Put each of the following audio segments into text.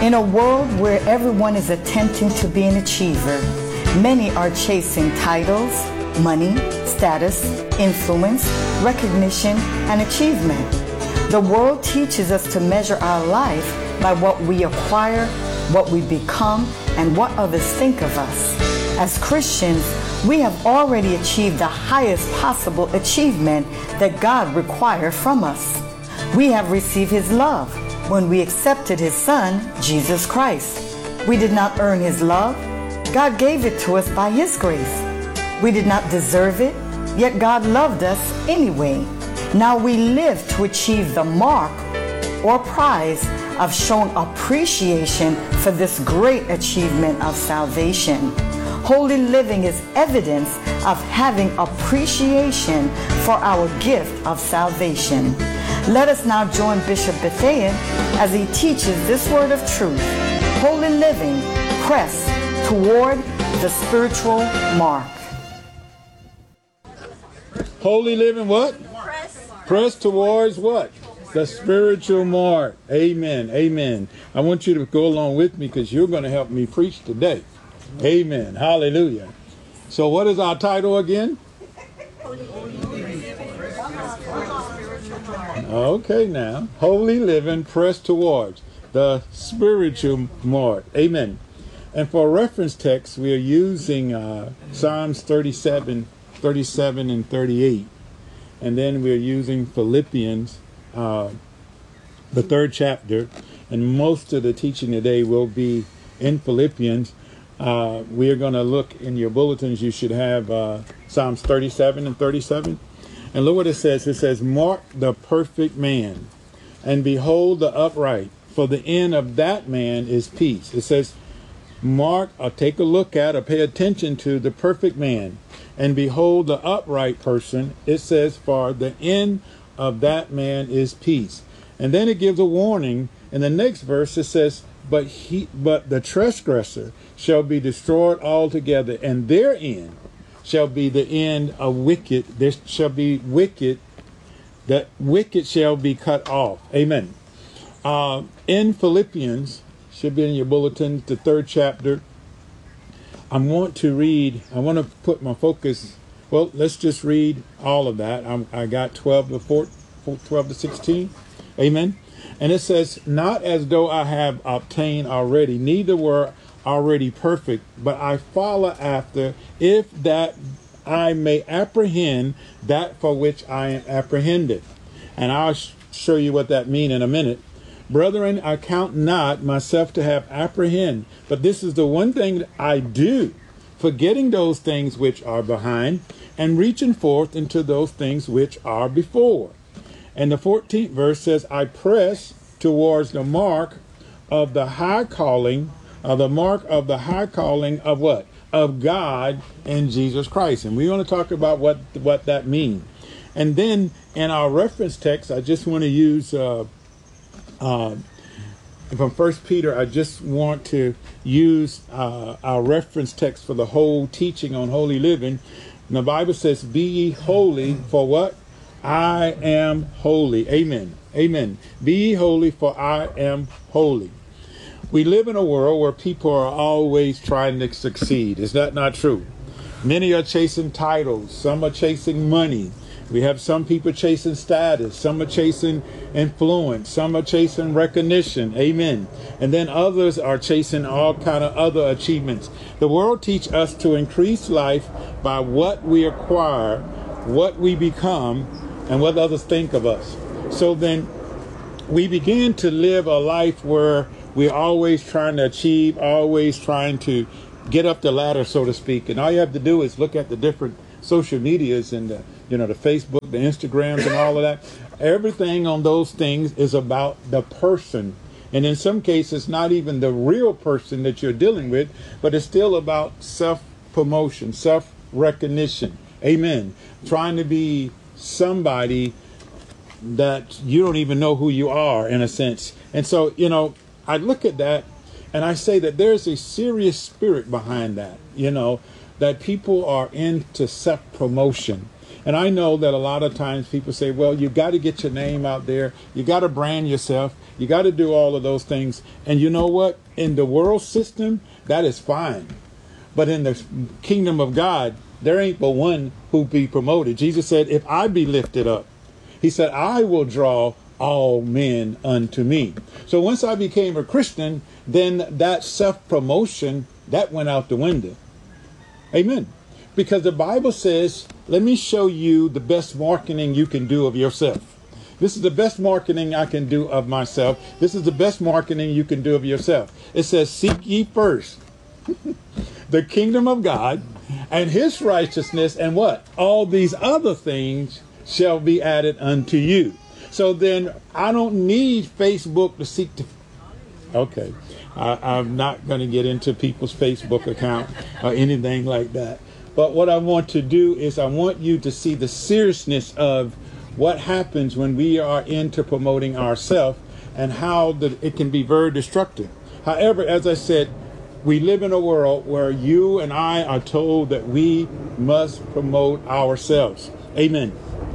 In a world where everyone is attempting to be an achiever, many are chasing titles, money, status, influence, recognition, and achievement. The world teaches us to measure our life by what we acquire, what we become, and what others think of us. As Christians, we have already achieved the highest possible achievement that God required from us. We have received His love when we accepted His Son, Jesus Christ. We did not earn His love. God gave it to us by His grace. We did not deserve it, yet God loved us anyway. Now we live to achieve the mark or prize of showing appreciation for this great achievement of salvation. Holy living is evidence of having appreciation for our gift of salvation. Let us now join Bishop Bethea as he teaches this word of truth. Holy living, press toward the spiritual mark. Holy living what? Press towards what? The spiritual mark. Amen. Amen. I want you to go along with me because you're going to help me preach today. Amen. Hallelujah. So what is our title again? Okay now. Holy living, press towards the spiritual mark. Amen. And for reference text, we are using Psalms 37 and 38. And then we're using Philippians, the 3rd chapter. And most of the teaching today will be in Philippians. We are going to look in your bulletins. You should have Psalms 37 and 37. And look what it says. It says, mark the perfect man, and behold the upright, for the end of that man is peace. It says, mark or take a look at or pay attention to the perfect man, and behold the upright person. It says, for the end of that man is peace. And then it gives a warning. In the next verse it says, but the transgressor shall be destroyed altogether, and their end shall be the end of wicked. There shall be wicked, that wicked shall be cut off. Amen. In Philippians, should be in your bulletin, the 3rd chapter. I want to put my focus. Well, let's just read all of that. I got 12 to 16. Amen. And it says, not as though I have obtained already, neither were already perfect, but I follow after, if that I may apprehend that for which I am apprehended. And I'll show you what that means in a minute. Brethren, I count not myself to have apprehend, but this is the one thing that I do, forgetting those things which are behind, and reaching forth into those things which are before. And the 14th verse says, I press towards the mark of the high calling, of what? Of God in Jesus Christ. And we want to talk about what that means. And then in our reference text, I just want to use from 1 Peter, I just want to use our reference text for the whole teaching on holy living. And the Bible says, be ye holy, for what? I am holy. Amen. Amen. Be ye holy, for I am holy. We live in a world where people are always trying to succeed. Is that not true? Many are chasing titles. Some are chasing money. We have some people chasing status. Some are chasing influence. Some are chasing recognition. Amen. And then others are chasing all kind of other achievements. The world teaches us to increase life by what we acquire, what we become, and what others think of us. So then we begin to live a life where we're always trying to achieve, always trying to get up the ladder, so to speak. And all you have to do is look at the different social medias and the Facebook, the Instagrams and all of that. Everything on those things is about the person. And in some cases, not even the real person that you're dealing with, but it's still about self-promotion, self-recognition. Amen. Trying to be somebody that you don't even know who you are, in a sense. And so, I look at that and I say that there's a serious spirit behind that, that people are into self-promotion. And I know that a lot of times people say, well, you got to get your name out there. You got to brand yourself. You got to do all of those things. And you know what? In the world system, that is fine. But in the kingdom of God, there ain't but one who be promoted. Jesus said, if I be lifted up, he said, I will draw all men unto me. So once I became a Christian, then that self-promotion, that went out the window. Amen. Because the Bible says, let me show you the best marketing you can do of yourself. This is the best marketing I can do of myself. This is the best marketing you can do of yourself. It says, seek ye first the kingdom of God and his righteousness, and what? All these other things shall be added unto you. So then I don't need Facebook to seek to... Okay, I'm not going to get into people's Facebook account or anything like that. But what I want to do is I want you to see the seriousness of what happens when we are into promoting ourselves and how it can be very destructive. However, as I said, we live in a world where you and I are told that we must promote ourselves. Amen.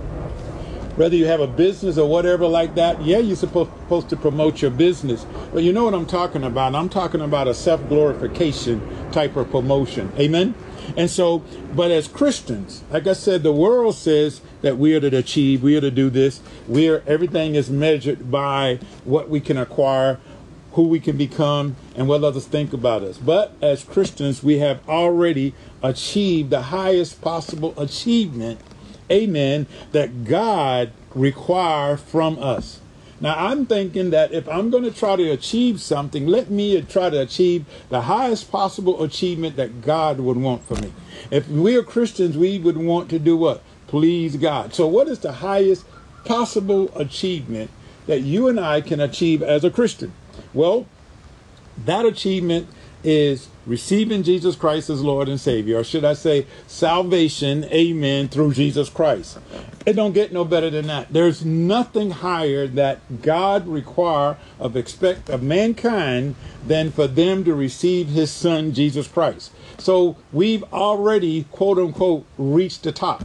Whether you have a business or whatever like that, yeah, you're supposed to promote your business. But you know what I'm talking about? I'm talking about a self-glorification type of promotion. Amen? And so, but as Christians, like I said, the world says that we are to achieve, we are to do this. Everything is measured by what we can acquire, who we can become, and what others think about us. But as Christians, we have already achieved the highest possible achievement, amen, that God requires from us. Now, I'm thinking that if I'm going to try to achieve something, let me try to achieve the highest possible achievement that God would want for me. If we are Christians, we would want to do what? Please God. So what is the highest possible achievement that you and I can achieve as a Christian? Well, that achievement is receiving Jesus Christ as Lord and Savior, or should I say salvation, amen, through Jesus Christ. It don't get no better than that. There's nothing higher that God require of mankind than for them to receive his son, Jesus Christ. So we've already, quote unquote, reached the top.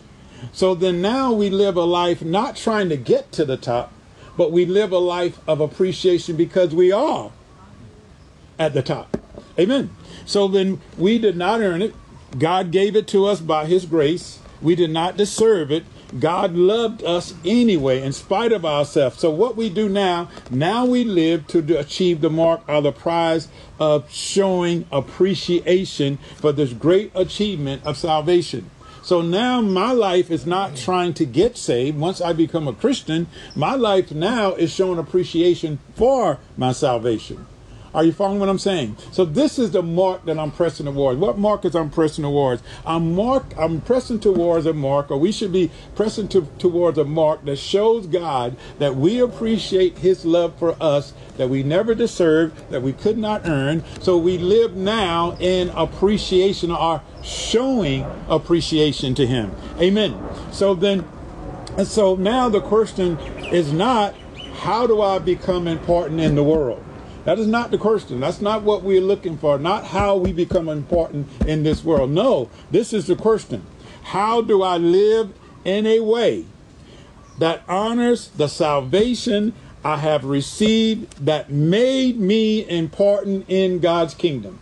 So then now we live a life not trying to get to the top, but we live a life of appreciation because we are at the top. Amen. So then we did not earn it. God gave it to us by his grace. We did not deserve it. God loved us anyway, in spite of ourselves. So what we do now we live to achieve the mark or the prize of showing appreciation for this great achievement of salvation. So now my life is not trying to get saved. Once I become a Christian, my life now is showing appreciation for my salvation. Are you following what I'm saying? So this is the mark that I'm pressing towards. What mark is I'm pressing towards? I'm pressing towards a mark, or we should be pressing towards a mark that shows God that we appreciate his love for us, that we never deserved, that we could not earn. So we live now in appreciation, or showing appreciation to him. Amen. So now the question is not, how do I become important in the world? That is not the question. That's not what we're looking for. Not how we become important in this world. No, this is the question. How do I live in a way that honors the salvation I have received that made me important in God's kingdom?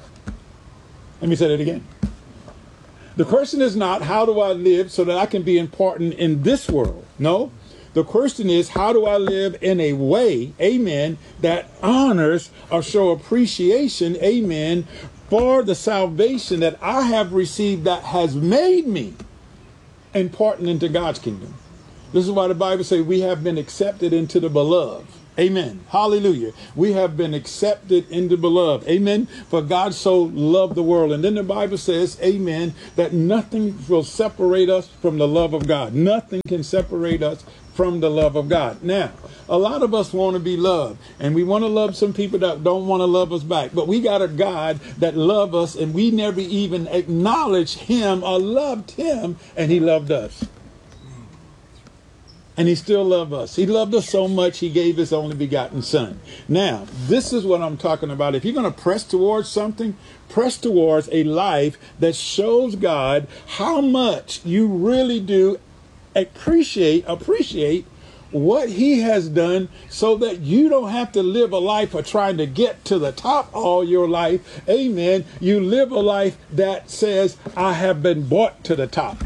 Let me say that again. The question is not, how do I live so that I can be important in this world? No. The question is, how do I live in a way, amen, that honors or show appreciation, amen, for the salvation that I have received that has made me important into God's kingdom. This is why the Bible says we have been accepted into the beloved. Amen. Hallelujah. We have been accepted in the beloved. Amen. For God so loved the world. And then the Bible says, amen, that nothing will separate us from the love of God. Nothing can separate us from the love of God. Now, a lot of us want to be loved, and we want to love some people that don't want to love us back. But we got a God that loves us, and we never even acknowledged him or loved him, and he loved us. And he still loved us. He loved us so much, he gave his only begotten son. Now, this is what I'm talking about. If you're going to press towards something, press towards a life that shows God how much you really do appreciate what he has done so that you don't have to live a life of trying to get to the top all your life. Amen. You live a life that says, I have been brought to the top.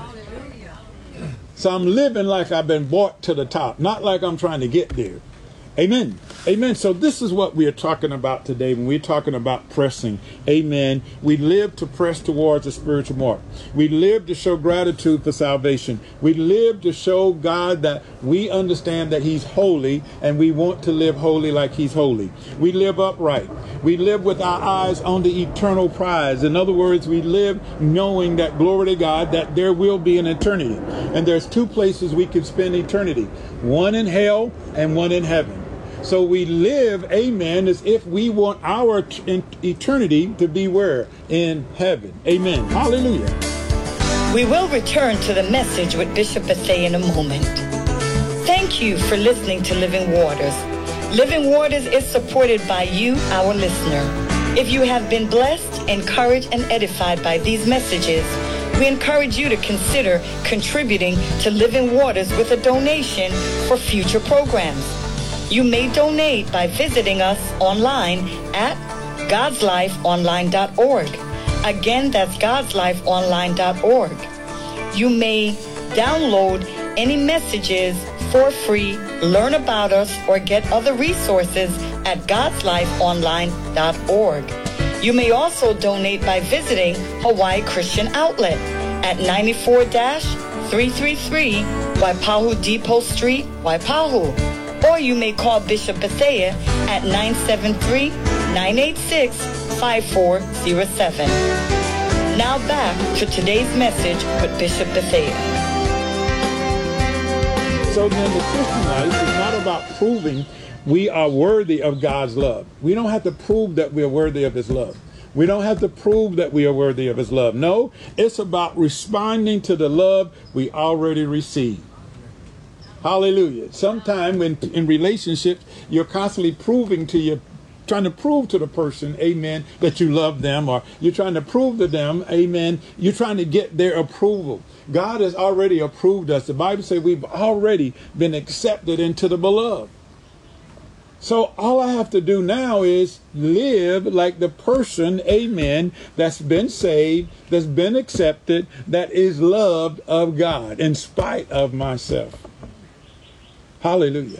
So I'm living like I've been brought to the top, not like I'm trying to get there. Amen. Amen. So this is what we are talking about today when we're talking about pressing. Amen. We live to press towards the spiritual mark. We live to show gratitude for salvation. We live to show God that we understand that he's holy and we want to live holy like he's holy. We live upright. We live with our eyes on the eternal prize. In other words, we live knowing that, glory to God, that there will be an eternity. And there's two places we can spend eternity, one in hell and one in heaven. So we live, amen, as if we want our eternity to be where? In heaven. Amen. Hallelujah. We will return to the message with Bishop Bethea in a moment. Thank you for listening to Living Waters. Living Waters is supported by you, our listener. If you have been blessed, encouraged, and edified by these messages, we encourage you to consider contributing to Living Waters with a donation for future programs. You may donate by visiting us online at godslifeonline.org. Again, that's godslifeonline.org. You may download any messages for free, learn about us, or get other resources at godslifeonline.org. You may also donate by visiting Hawaii Christian Outlet at 94-333 Waipahu Depot Street, Waipahu. Or you may call Bishop Bethea at 973-986-5407. Now back to today's message with Bishop Bethea. So then the Christian life is not about proving we are worthy of God's love. We don't have to prove that we are worthy of his love. We don't have to prove that we are worthy of his love. No, it's about responding to the love we already received. Hallelujah. Sometime when in relationships, you're constantly trying to prove to the person, amen, that you love them, or you're trying to prove to them, amen, you're trying to get their approval. God has already approved us. The Bible says we've already been accepted into the beloved. So all I have to do now is live like the person, amen, that's been saved, that's been accepted, that is loved of God in spite of myself. Hallelujah.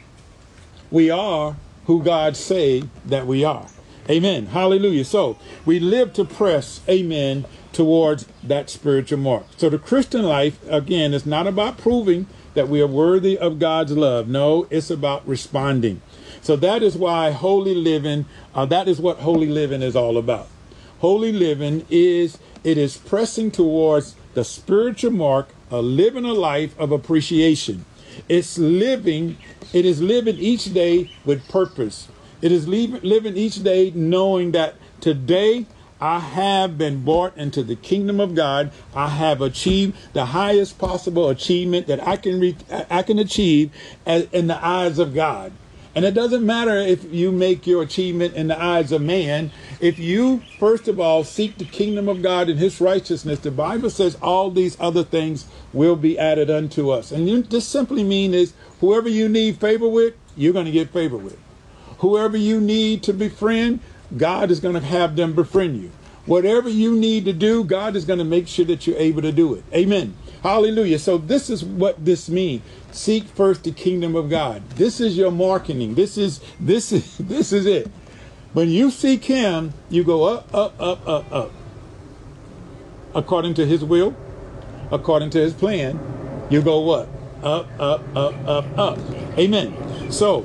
We are who God say that we are. Amen. Hallelujah. So we live to press, amen, towards that spiritual mark. So the Christian life, again, is not about proving that we are worthy of God's love. No, it's about responding. So that is why holy living, that is what holy living is all about. Holy living is pressing towards the spiritual mark of living a life of appreciation. It is living each day with purpose. It is living each day knowing that today I have been brought into the kingdom of God. I have achieved the highest possible achievement that I can achieve in the eyes of God. And it doesn't matter if you make your achievement in the eyes of man. If you, first of all, seek the kingdom of God and his righteousness, the Bible says all these other things will be added unto us. And this simply means is whoever you need favor with, you're going to get favor with. Whoever you need to befriend, God is going to have them befriend you. Whatever you need to do, God is going to make sure that you're able to do it. Amen. Hallelujah. So this is what this means. Seek first the kingdom of God. This is your marketing. This is it. When you seek him, you go up, up, up, up, up. According to his will, according to his plan, you go what? Up, up, up, up, up. Amen. So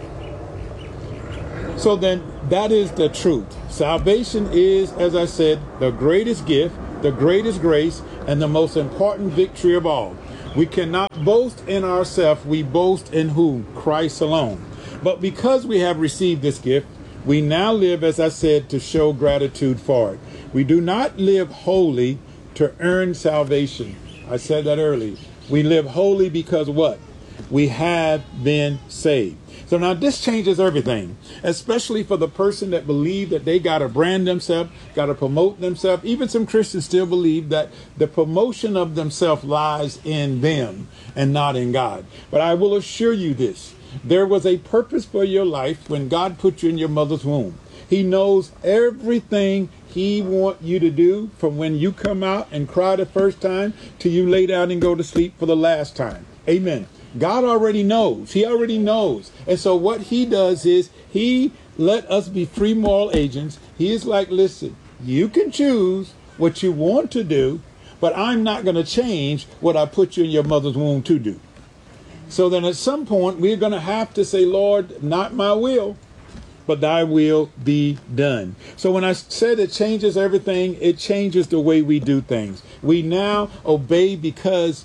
then that is the truth. Salvation is, as I said, the greatest gift, the greatest grace, and the most important victory of all. We cannot boast in ourselves. We boast in whom? Christ alone. But because we have received this gift, we now live, as I said, to show gratitude for it. We do not live holy to earn salvation. I said that earlier. We live holy because what? we have been saved. So now this changes everything, especially for the person that believe that they got to brand themselves, got to promote themselves. Even some Christians still believe that the promotion of themselves lies in them and not in God. But I will assure you this. There was a purpose for your life when God put you in your mother's womb. He knows everything He wants you to do, from when you come out and cry the first time to you lay down and go to sleep for the last time. Amen. God already knows. He already knows. And so what He does is He let us be free moral agents. He is like, listen, you can choose what you want to do, but I'm not going to change what I put you in your mother's womb to do. So then at some point, we're going to have to say, Lord, not my will, but thy will be done. So when I said it changes everything, it changes the way we do things. We now obey because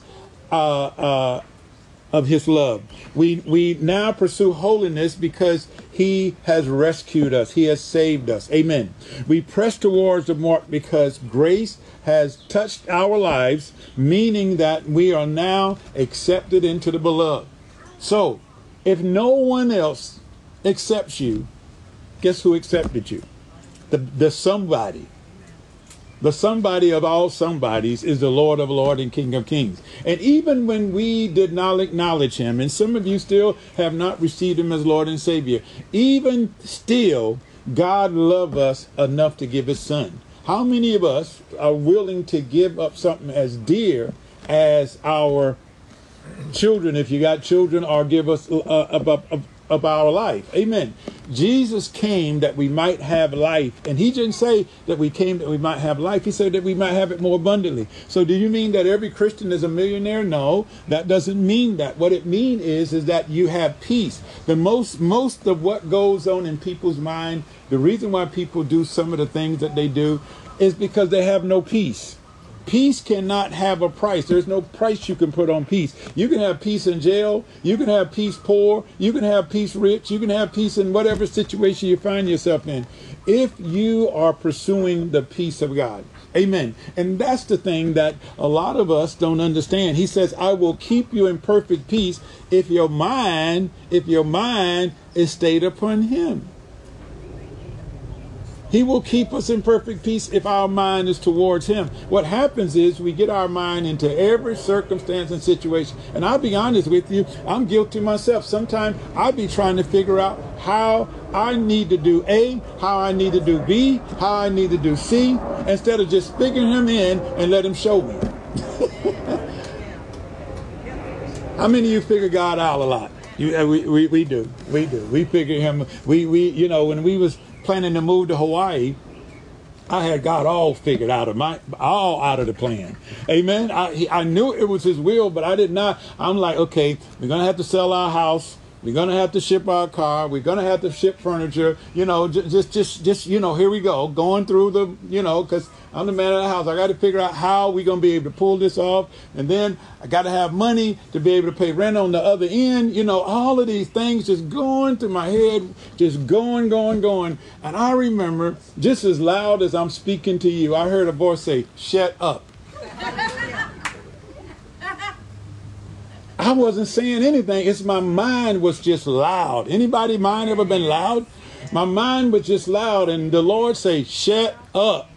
of His love. We now pursue holiness because He has rescued us. He has saved us. Amen. We press towards the mark because grace has touched our lives, meaning that we are now accepted into the beloved. So if no one else accepts you, guess who accepted you? The somebody. The somebody of all somebodies is the Lord of Lords and King of Kings. And even when we did not acknowledge Him, and some of you still have not received Him as Lord and Savior, even still, God loved us enough to give His Son. How many of us are willing to give up something as dear as our children, if you got children, or give us of our life? Amen. Jesus came that we might have life. And He didn't say that we came that we might have life. He said that we might have it more abundantly. So do you mean that every Christian is a millionaire? No, that doesn't mean that. What it means is that you have peace. The most of what goes on in people's mind, the reason why people do some of the things that they do is because they have no peace. Peace cannot have a price. There's no price you can put on peace. You can have peace in jail. You can have peace poor. You can have peace rich. You can have peace in whatever situation you find yourself in, if you are pursuing the peace of God. Amen. And that's the thing that a lot of us don't understand. He says, I will keep you in perfect peace if your mind is stayed upon Him. He will keep us in perfect peace if our mind is towards Him. What happens is we get our mind into every circumstance and situation. And I'll be honest with you, I'm guilty myself. Sometimes I'll be trying to figure out how I need to do A, how I need to do B, how I need to do C, instead of just figuring Him in and let Him show me. How many of you figure God out a lot? We do. We figure Him. We you know, when we was planning to move to Hawaii, I had God all figured out all out of the plan. Amen. I knew it was His will, but I did not. I'm like, okay, we're gonna have to sell our house. We're gonna have to ship our car. We're gonna have to ship furniture. You know, just you know, here we go, going through the, you know, because I'm the man of the house. I got to figure out how we're gonna be able to pull this off, and then I got to have money to be able to pay rent on the other end. You know, all of these things just going through my head, just going. And I remember, just as loud as I'm speaking to you, I heard a voice say, "Shut up." I wasn't saying anything. It's my mind was just loud. Anybody mind ever been loud? My mind was just loud, and the Lord say, "Shut up."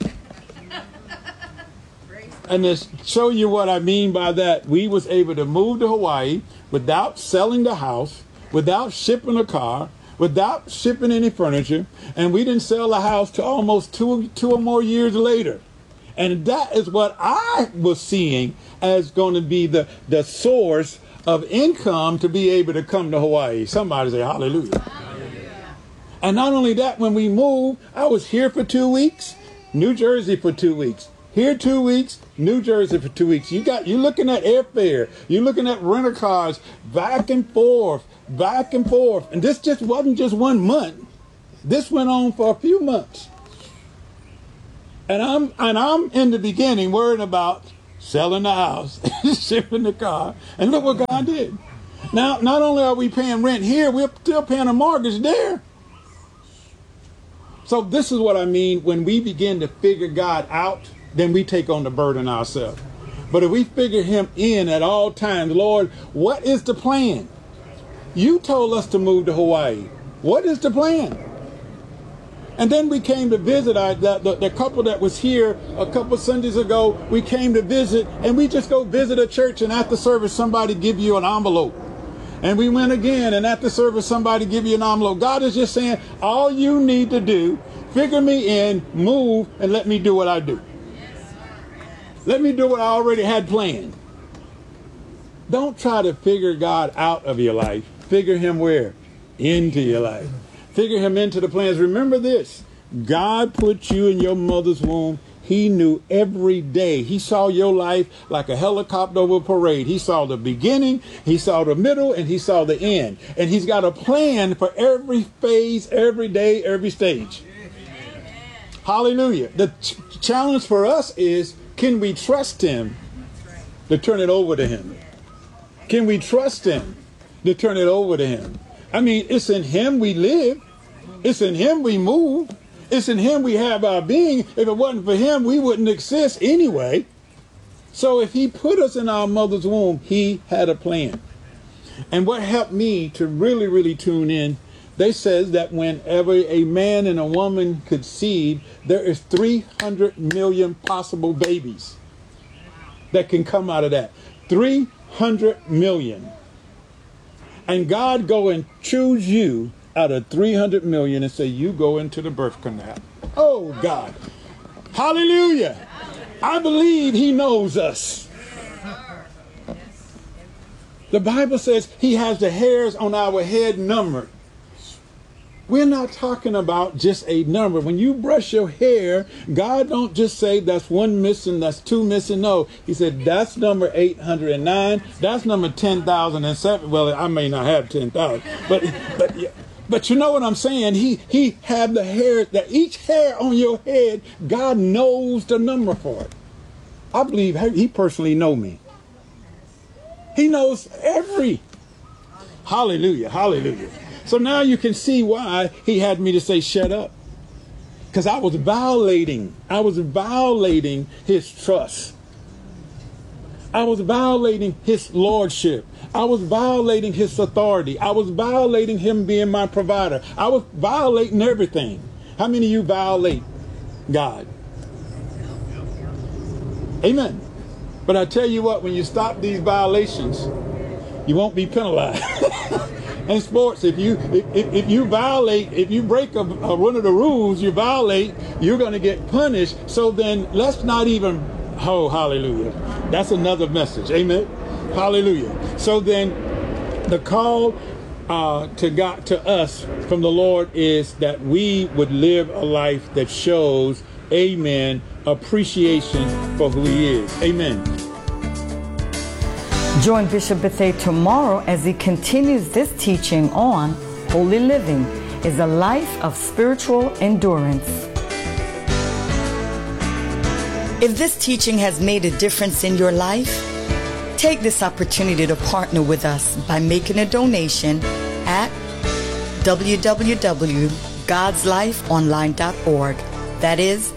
And to show you what I mean by that, we was able to move to Hawaii without selling the house, without shipping a car, without shipping any furniture, and we didn't sell the house to almost two or more years later. And that is what I was seeing as going to be the source of income to be able to come to Hawaii. Somebody say hallelujah. Hallelujah. And not only that, when we moved, I was here for 2 weeks, New Jersey for 2 weeks. Here 2 weeks, New Jersey for 2 weeks. You're looking at airfare. You're looking at rental cars, back and forth. And this just wasn't just 1 month. This went on for a few months. And I'm in the beginning worrying about selling the house, shipping the car. And look what God did. Now, not only are we paying rent here, we're still paying a mortgage there. So this is what I mean. When we begin to figure God out, then we take on the burden ourselves. But if we figure Him in at all times, Lord, what is the plan? You told us to move to Hawaii. What is the plan? And then we came to visit the couple that was here a couple Sundays ago. We came to visit, and we just go visit a church, and after service, somebody give you an envelope. And we went again, and after service, somebody give you an envelope. God is just saying, all you need to do, figure me in, move, and let me do what I do. Let me do what I already had planned. Don't try to figure God out of your life. Figure him where? Into your life. Figure him into the plans. Remember this. God put you in your mother's womb. He knew every day. He saw your life like a helicopter over a parade. He saw the beginning, he saw the middle, and he saw the end. And he's got a plan for every phase, every day, every stage. Hallelujah. The challenge for us is, can we trust him to turn it over to him? Can we trust him to turn it over to him? I mean, it's in him we live. It's in him we move. It's in him we have our being. If it wasn't for him, we wouldn't exist anyway. So if he put us in our mother's womb, he had a plan. And what helped me to really, really tune in, they says that whenever a man and a woman conceive, there is 300 million possible babies that can come out of that. 300 million. And God go and choose you out of 300 million and say, you go into the birth canal. Oh, God. Hallelujah. I believe he knows us. The Bible says he has the hairs on our head numbered. We're not talking about just a number. When you brush your hair, God don't just say that's one missing, that's two missing. No, he said that's number 809. That's number 10,007. Well, I may not have 10,000, but you know what I'm saying? He had the hair, that each hair on your head, God knows the number for it. I believe he personally knows me. He knows every. Hallelujah, hallelujah. So now you can see why he had me to say, shut up. Because I was violating his trust. I was violating his lordship. I was violating his authority. I was violating him being my provider. I was violating everything. How many of you violate God? Amen. But I tell you what, when you stop these violations, you won't be penalized. In sports, if you break one of the rules, you violate, you're going to get punished. So then let's not even, oh, hallelujah. That's another message. Amen. Hallelujah. So then the call to God, to us from the Lord, is that we would live a life that shows, amen, appreciation for who he is. Amen. Join Bishop Bethea tomorrow as he continues this teaching on Holy Living is a Life of Spiritual Endurance. If this teaching has made a difference in your life, take this opportunity to partner with us by making a donation at www.godslifeonline.org. That is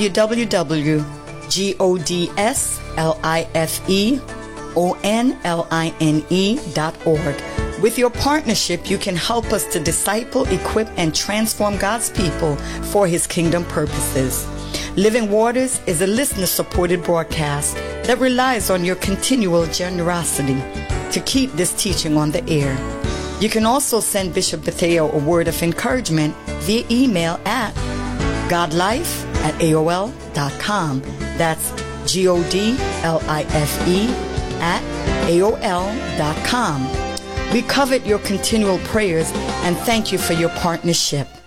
www.godslifeonline.org. With your partnership, you can help us to disciple, equip, and transform God's people for his kingdom purposes. Living Waters is a listener-supported broadcast that relies on your continual generosity to keep this teaching on the air. You can also send Bishop Bethea a word of encouragement via email at godlife@aol.com. That's godlife@aol.com. We covet your continual prayers and thank you for your partnership.